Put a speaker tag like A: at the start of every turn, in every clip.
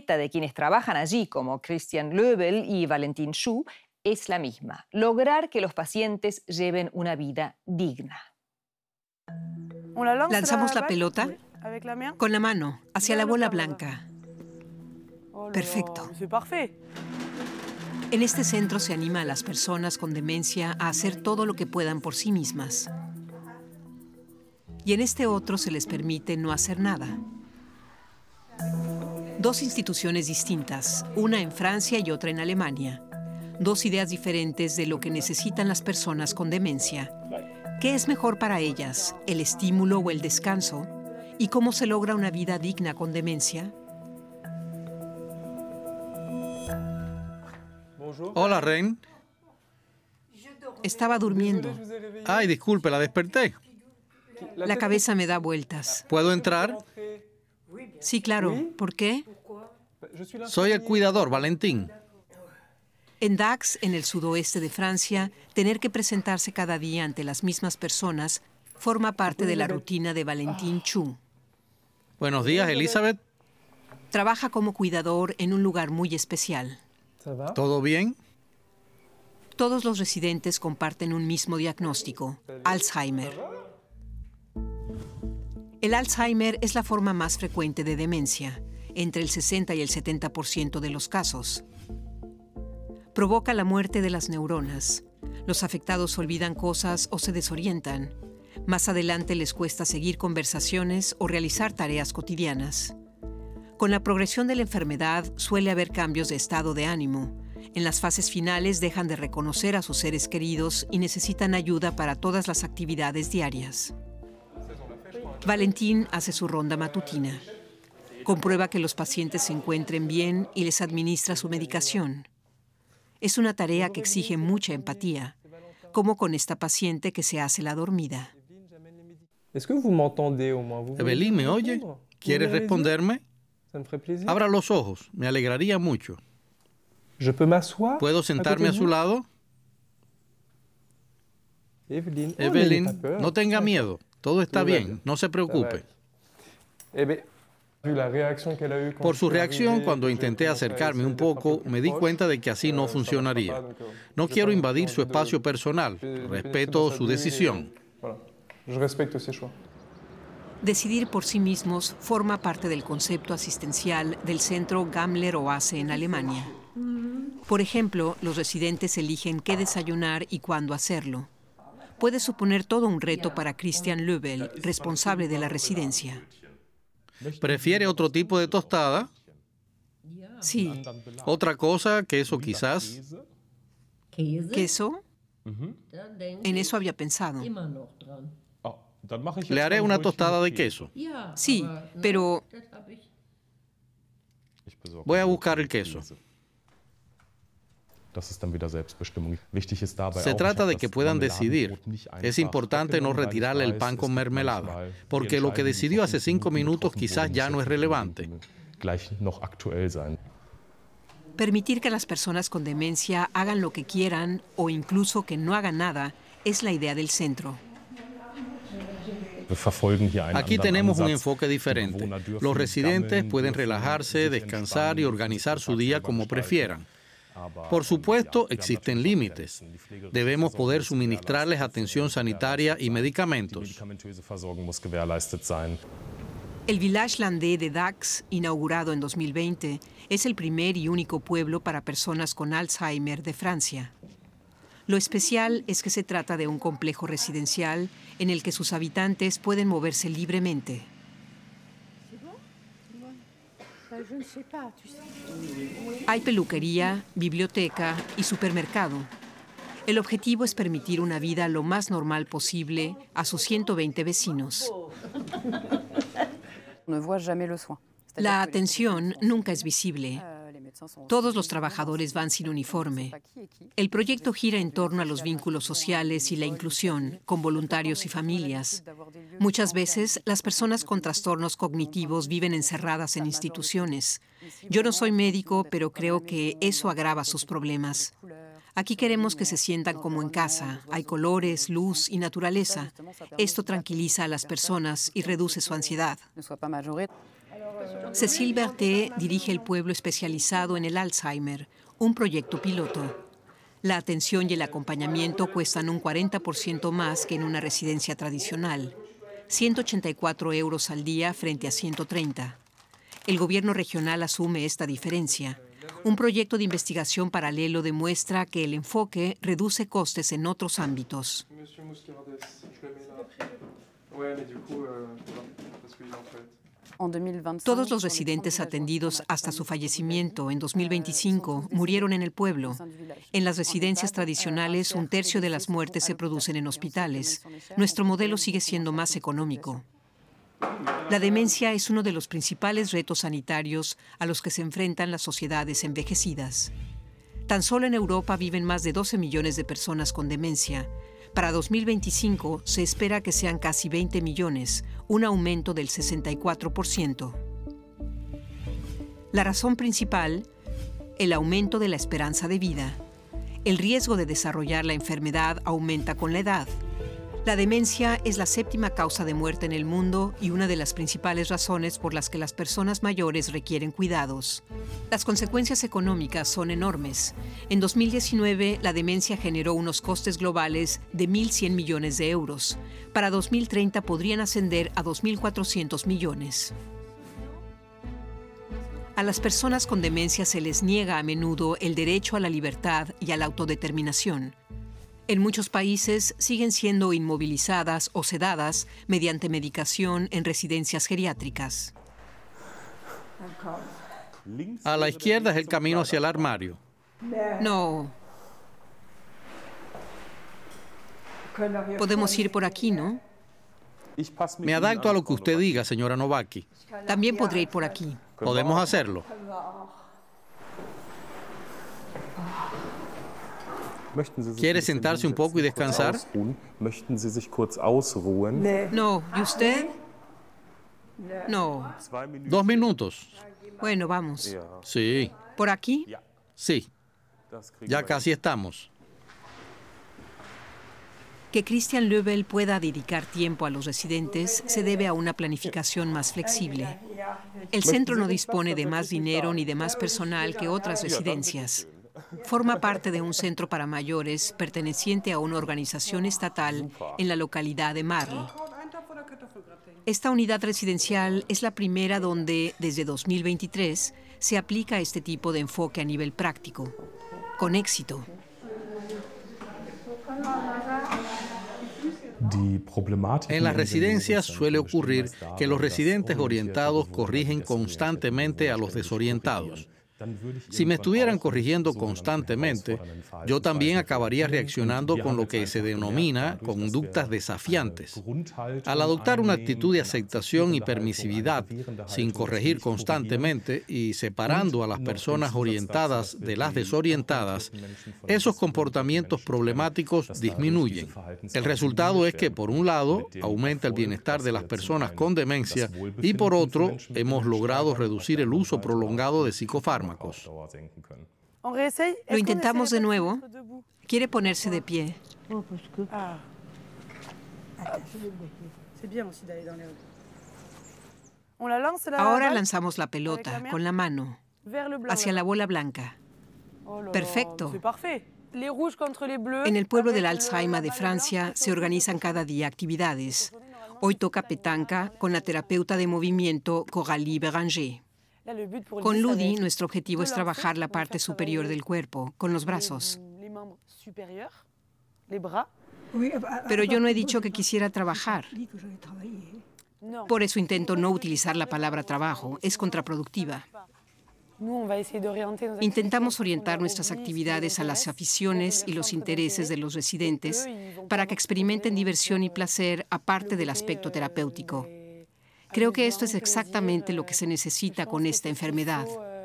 A: meta de quienes trabajan allí, como Christian Löbel y Valentin Schuh, es la misma: lograr que los pacientes lleven una vida digna.
B: Lanzamos la pelota con la mano hacia la bola blanca. Perfecto. En este centro se anima a las personas con demencia a hacer todo lo que puedan por sí mismas. Y en este otro se les permite no hacer nada. Dos instituciones distintas, una en Francia y otra en Alemania. Dos ideas diferentes de lo que necesitan las personas con demencia. ¿Qué es mejor para ellas, el estímulo o el descanso? ¿Y cómo se logra una vida digna con demencia?
C: Hola, Ren.
B: Estaba durmiendo.
C: Ay, disculpe, la desperté.
B: La cabeza me da vueltas.
C: ¿Puedo entrar?
B: Sí, claro. ¿Por qué?
C: Soy el cuidador, Valentín.
B: En Dax, en el sudoeste de Francia, tener que presentarse cada día ante las mismas personas forma parte de la rutina de Valentin Schuh.
C: Buenos días, Elizabeth.
B: Trabaja como cuidador en un lugar muy especial.
C: ¿Todo bien?
B: Todos los residentes comparten un mismo diagnóstico: Alzheimer. El Alzheimer es la forma más frecuente de demencia, entre el 60 y el 70% de los casos. Provoca la muerte de las neuronas. Los afectados olvidan cosas o se desorientan. Más adelante les cuesta seguir conversaciones o realizar tareas cotidianas. Con la progresión de la enfermedad suele haber cambios de estado de ánimo. En las fases finales dejan de reconocer a sus seres queridos y necesitan ayuda para todas las actividades diarias. Valentín hace su ronda matutina. Comprueba que los pacientes se encuentren bien y les administra su medicación. Es una tarea que exige mucha empatía, como con esta paciente que se hace la dormida.
C: Evelyn, ¿me oye? ¿Quieres responderme? Abra los ojos, me alegraría mucho. ¿Puedo sentarme a su lado? Evelyn, no tenga miedo, todo está bien, no se preocupe. Por su reacción, cuando intenté acercarme un poco, me di cuenta de que así no funcionaría. No quiero invadir su espacio personal, respeto su decisión.
B: Decidir por sí mismos forma parte del concepto asistencial del centro Gamler Oase en Alemania. Por ejemplo, los residentes eligen qué desayunar y cuándo hacerlo. Puede suponer todo un reto para Christian Löbel, responsable de la residencia.
C: ¿Prefiere otro tipo de tostada?
B: Sí.
C: ¿Otra cosa? ¿Queso quizás?
B: ¿Queso? En eso había pensado.
C: Le haré una tostada de queso.
B: Sí, pero...
C: Voy a buscar el queso. Se trata de que puedan decidir. Es importante no retirarle el pan con mermelada, porque lo que decidió hace 5 minutos quizás ya no es relevante.
B: Permitir que las personas con demencia hagan lo que quieran o incluso que no hagan nada es la idea del centro.
C: Aquí tenemos un enfoque diferente. Los residentes pueden relajarse, descansar y organizar su día como prefieran. Por supuesto, existen límites. Debemos poder suministrarles atención sanitaria y medicamentos.
B: El Village Landais de Dax, inaugurado en 2020, es el primer y único pueblo para personas con Alzheimer de Francia. Lo especial es que se trata de un complejo residencial en el que sus habitantes pueden moverse libremente. Hay peluquería, biblioteca y supermercado. El objetivo es permitir una vida lo más normal posible a sus 120 vecinos. La atención nunca es visible. Todos los trabajadores van sin uniforme. El proyecto gira en torno a los vínculos sociales y la inclusión, con voluntarios y familias. Muchas veces, las personas con trastornos cognitivos viven encerradas en instituciones. Yo no soy médico, pero creo que eso agrava sus problemas. Aquí queremos que se sientan como en casa. Hay colores, luz y naturaleza. Esto tranquiliza a las personas y reduce su ansiedad. Cécile Berthet dirige el pueblo especializado en el Alzheimer, un proyecto piloto. La atención y el acompañamiento cuestan un 40% más que en una residencia tradicional, 184 euros al día frente a 130. El gobierno regional asume esta diferencia. Un proyecto de investigación paralelo demuestra que el enfoque reduce costes en otros ámbitos. Todos los residentes atendidos hasta su fallecimiento en 2025 murieron en el pueblo. En las residencias tradicionales, un tercio de las muertes se producen en hospitales. Nuestro modelo sigue siendo más económico. La demencia es uno de los principales retos sanitarios a los que se enfrentan las sociedades envejecidas. Tan solo en Europa viven más de 12 millones de personas con demencia. Para 2025 se espera que sean casi 20 millones, un aumento del 64%. La razón principal, el aumento de la esperanza de vida. El riesgo de desarrollar la enfermedad aumenta con la edad. La demencia es la 7ª causa de muerte en el mundo y una de las principales razones por las que las personas mayores requieren cuidados. Las consecuencias económicas son enormes. En 2019, la demencia generó unos costes globales de 1.100 millones de euros. Para 2030 podrían ascender a 2.400 millones. A las personas con demencia se les niega a menudo el derecho a la libertad y a la autodeterminación. En muchos países siguen siendo inmovilizadas o sedadas mediante medicación en residencias geriátricas.
C: A la izquierda es el camino hacia el armario.
B: No. Podemos ir por aquí, ¿no?
C: Me adapto a lo que usted diga, señora Novaki.
B: También podré ir por aquí.
C: Podemos hacerlo. ¿Quiere sentarse un poco y descansar?
B: No. ¿Y usted? No.
C: 2 minutos.
B: Bueno, vamos.
C: Sí.
B: ¿Por aquí?
C: Sí. Ya casi estamos.
B: Que Christian Löbel pueda dedicar tiempo a los residentes se debe a una planificación más flexible. El centro no dispone de más dinero ni de más personal que otras residencias. Forma parte de un centro para mayores perteneciente a una organización estatal en la localidad de Marl. Esta unidad residencial es la primera donde, desde 2023, se aplica este tipo de enfoque a nivel práctico, con éxito.
C: En las residencias suele ocurrir que los residentes orientados corrigen constantemente a los desorientados. Si me estuvieran corrigiendo constantemente, yo también acabaría reaccionando con lo que se denomina conductas desafiantes. Al adoptar una actitud de aceptación y permisividad, sin corregir constantemente y separando a las personas orientadas de las desorientadas, esos comportamientos problemáticos disminuyen. El resultado es que, por un lado, aumenta el bienestar de las personas con demencia y, por otro, hemos logrado reducir el uso prolongado de psicofármacos.
B: Lo intentamos de nuevo. ¿Quiere ponerse de pie? Ahora lanzamos la pelota con la mano hacia la bola blanca. Perfecto. En el pueblo del Alzheimer de Francia se organizan cada día actividades. Hoy toca petanca con la terapeuta de movimiento Coralie Béranger. Con Ludi, nuestro objetivo es trabajar la parte superior del cuerpo, con los brazos. Pero yo no he dicho que quisiera trabajar. Por eso intento no utilizar la palabra trabajo, es contraproductiva. Intentamos orientar nuestras actividades a las aficiones y los intereses de los residentes para que experimenten diversión y placer aparte del aspecto terapéutico. Creo que esto es exactamente lo que se necesita con esta enfermedad.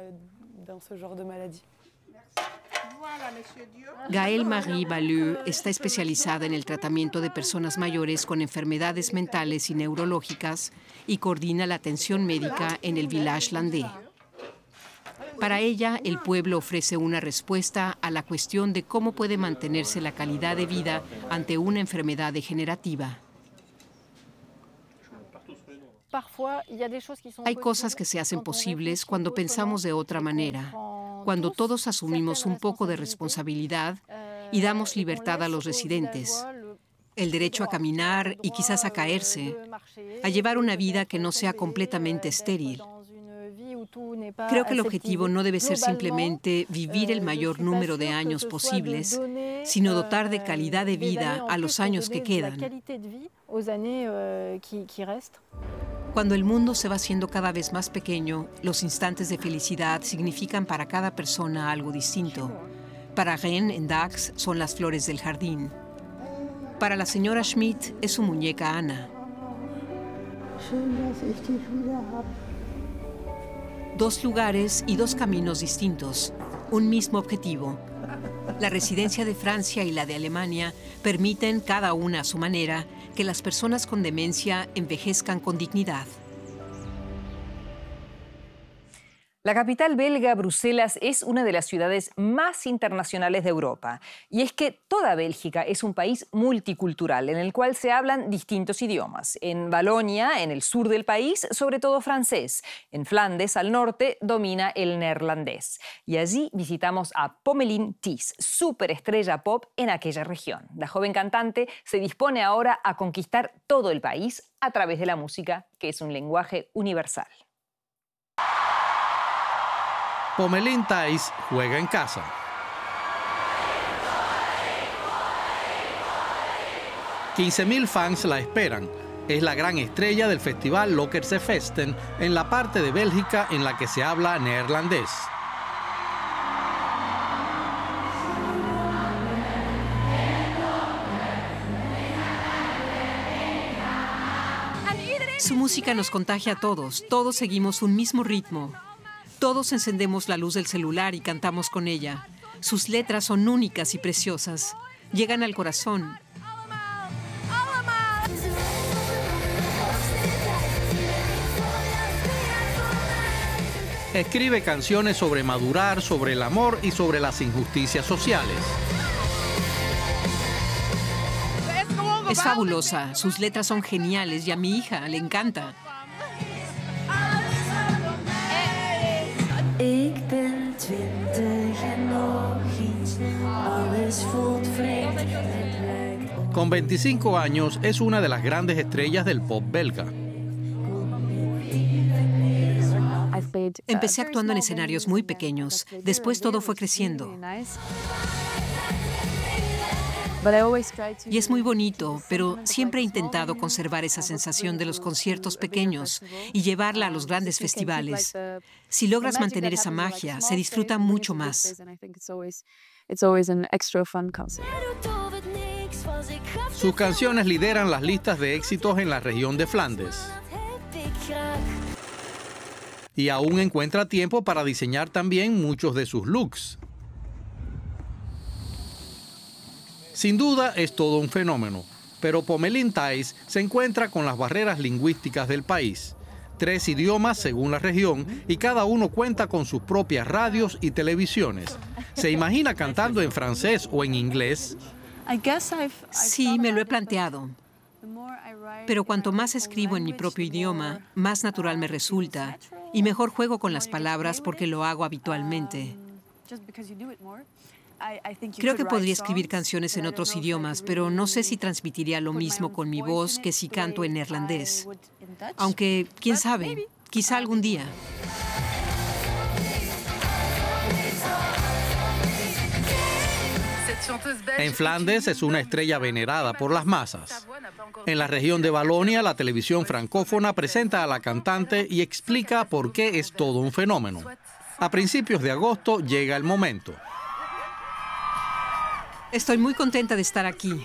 B: Gaëlle Marie Balleux está especializada en el tratamiento de personas mayores con enfermedades mentales y neurológicas y coordina la atención médica en el Village Landais. Para ella, el pueblo ofrece una respuesta a la cuestión de cómo puede mantenerse la calidad de vida ante una enfermedad degenerativa. Hay cosas que se hacen posibles cuando pensamos de otra manera, cuando todos asumimos un poco de responsabilidad y damos libertad a los residentes. El derecho a caminar y quizás a caerse, a llevar una vida que no sea completamente estéril. Creo que el objetivo no debe ser simplemente vivir el mayor número de años posibles, sino dotar de calidad de vida a los años que quedan. Cuando el mundo se va haciendo cada vez más pequeño, los instantes de felicidad significan para cada persona algo distinto. Para Ren, en Dax, son las flores del jardín. Para la señora Schmidt es su muñeca Ana. Dos lugares y dos caminos distintos, un mismo objetivo. La residencia de Francia y la de Alemania permiten, cada una a su manera, que las personas con demencia envejezcan con dignidad.
A: La capital belga, Bruselas, es una de las ciudades más internacionales de Europa. Y es que toda Bélgica es un país multicultural en el cual se hablan distintos idiomas. En Valonia, en el sur del país, sobre todo francés. En Flandes, al norte, domina el neerlandés. Y allí visitamos a Pommelien Thijs, superestrella pop en aquella región. La joven cantante se dispone ahora a conquistar todo el país a través de la música, que es un lenguaje universal.
C: Pommelien Thijs juega en casa. $15,000 fans la esperan. Es la gran estrella del festival Lokkerse Festen en la parte de Bélgica en la que se habla neerlandés.
B: Su música nos contagia a todos. Todos seguimos un mismo ritmo. Todos encendemos la luz del celular y cantamos con ella. Sus letras son únicas y preciosas. Llegan al corazón.
C: Escribe canciones sobre madurar, sobre el amor y sobre las injusticias sociales.
B: Es fabulosa. Sus letras son geniales y a mi hija le encanta.
C: Con 25 años es una de las grandes estrellas del pop belga.
B: Empecé actuando en escenarios muy pequeños. Después todo fue creciendo. Y es muy bonito, pero siempre he intentado conservar esa sensación de los conciertos pequeños y llevarla a los grandes festivales. Si logras mantener esa magia, se disfruta mucho más.
C: Sus canciones lideran las listas de éxitos en la región de Flandes. Y aún encuentra tiempo para diseñar también muchos de sus looks. Sin duda es todo un fenómeno, pero Pommelien Thijs se encuentra con las barreras lingüísticas del país. 3 idiomas según la región y cada uno cuenta con sus propias radios y televisiones. ¿Se imagina cantando en francés o en inglés?
B: Sí, me lo he planteado. Pero cuanto más escribo en mi propio idioma, más natural me resulta y mejor juego con las palabras porque lo hago habitualmente. Creo que podría escribir canciones en otros idiomas, pero no sé si transmitiría lo mismo con mi voz que si canto en neerlandés. Aunque, quién sabe, quizá algún día.
C: En Flandes es una estrella venerada por las masas. En la región de Valonia, la televisión francófona presenta a la cantante y explica por qué es todo un fenómeno. A principios de agosto llega el momento.
B: Estoy muy contenta de estar aquí.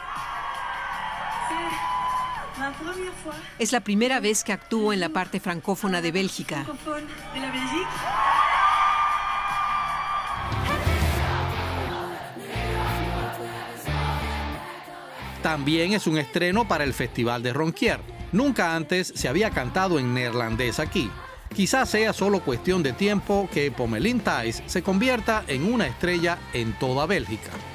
B: Es la primera vez que actúo en la parte francófona de Bélgica.
C: También es un estreno para el Festival de Ronquier. Nunca antes se había cantado en neerlandés aquí. Quizás sea solo cuestión de tiempo que Pommelien Thijs se convierta en una estrella en toda Bélgica.